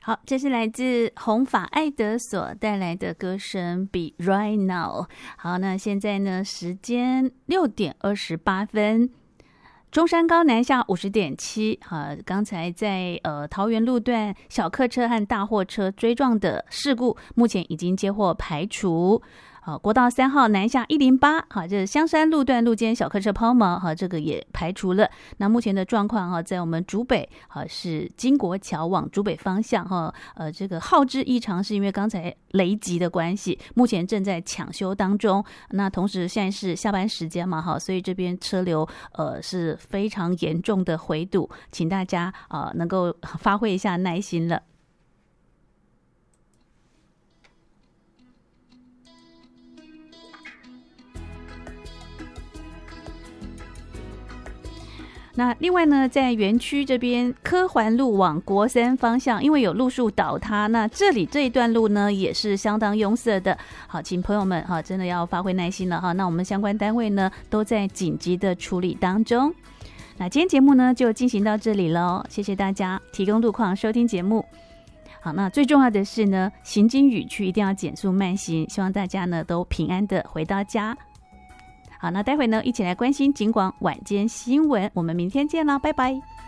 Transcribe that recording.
好，这是来自弘法爱德所带来的歌声《Be Right Now》。好，那现在呢，时间6:28。中山高南下50.7，刚才在桃园路段小客车和大货车追撞的事故，目前已经接获排除。国道3号南下108，这香山路段路肩小客车抛锚，这个也排除了。那目前的状况在我们竹北是金国桥往竹北方向这个号志异常是因为刚才雷击的关系，目前正在抢修当中。那同时现在是下班时间嘛，所以这边车流是非常严重的回堵，请大家能够发挥一下耐心了。那另外呢，在园区这边科环路往国三方向，因为有路树倒塌，那这里这一段路呢也是相当拥塞的。好，请朋友们真的要发挥耐心了那我们相关单位呢都在紧急的处理当中。那今天节目呢就进行到这里了，谢谢大家提供路况收听节目。好，那最重要的是呢，行经雨区一定要减速慢行，希望大家呢都平安的回到家。好，那待会呢一起来关心警广晚间新闻，我们明天见啦，拜拜。